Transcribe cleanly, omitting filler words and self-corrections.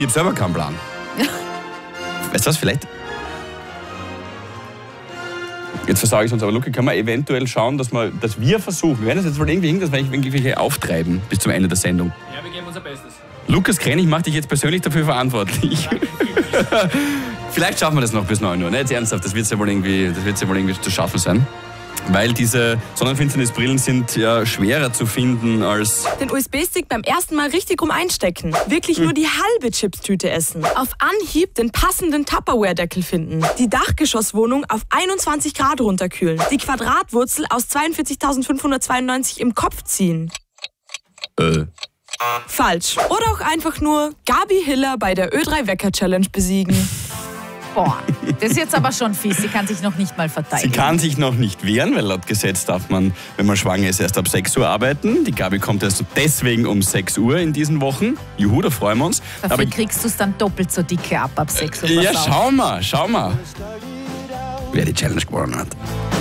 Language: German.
Ich habe selber keinen Plan. Weißt du was, vielleicht? Jetzt versage ich uns, aber Luki, kann man eventuell schauen, dass wir versuchen, wir werden das jetzt wohl irgendwie dass wir irgendwelche auftreiben bis zum Ende der Sendung. Ja, wir geben unser Bestes. Lukas Krennig macht dich jetzt persönlich dafür verantwortlich. Vielleicht schaffen wir das noch bis 9 Uhr, ne? Jetzt ernsthaft, das wird ja wohl irgendwie zu schaffen sein. Weil diese Sonnenfinsternisbrillen sind ja schwerer zu finden als... Den USB-Stick beim ersten Mal richtig rum einstecken. Wirklich nur die halbe Chipstüte essen. Auf Anhieb den passenden Tupperware-Deckel finden. Die Dachgeschosswohnung auf 21 Grad runterkühlen. Die Quadratwurzel aus 42.592 im Kopf ziehen. Falsch. Oder auch einfach nur Gabi Hiller bei der Ö3-Wecker-Challenge besiegen. Boah, das ist jetzt aber schon fies. Sie kann sich noch nicht mal verteidigen. Sie kann sich noch nicht wehren, weil laut Gesetz darf man, wenn man schwanger ist, erst ab 6 Uhr arbeiten. Die Gabi kommt erst deswegen um 6 Uhr in diesen Wochen. Juhu, da freuen wir uns. Dafür kriegst du es dann doppelt so dicke ab 6 Uhr. Ja, schau mal, wer die Challenge gewonnen hat.